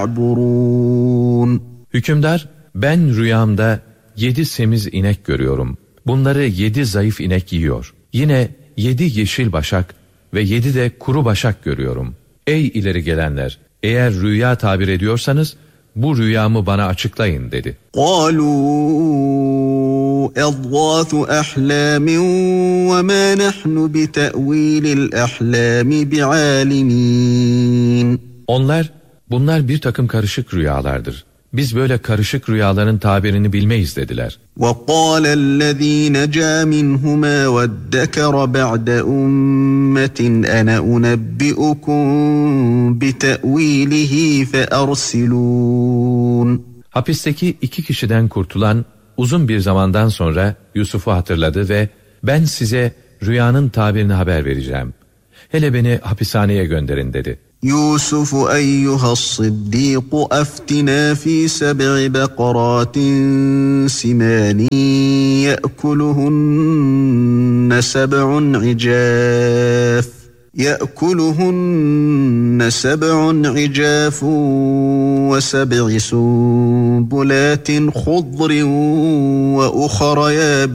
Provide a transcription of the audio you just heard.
يعبرون. Hükümdar, ben rüyamda 7 semiz inek görüyorum. Bunları 7 zayıf inek yiyor. Yine 7 yeşil başak ve 7 de kuru başak görüyorum. Ey ileri gelenler! Eğer rüya tabir ediyorsanız bu rüyamı bana açıklayın dedi. قالوا أضغاث أحلام وما نحن بتأويل الأحلام بعالمين. Bunlar bir takım karışık rüyalardır. Biz böyle karışık rüyaların tabirini bilmeyiz dediler. وَقَالَ الَّذ۪ي نَجَا مِنْهُمَا وَادَّكَرَ بَعْدَ أُمَّةٍ أَنَا أُنَبِّئُكُمْ بِتَأْو۪يلِهِ فَأَرْسِلُونَ. Hapisteki 2 kişiden kurtulan uzun bir zamandan sonra Yusuf'u hatırladı ve ben size rüyanın tabirini haber vereceğim. Hele beni hapishaneye gönderin dedi. يوسف أيها الصديق أفتنا في 7 بقرات سمان يأكلهن 7 عجاف و7 سنبلات خضر وأخر يابسات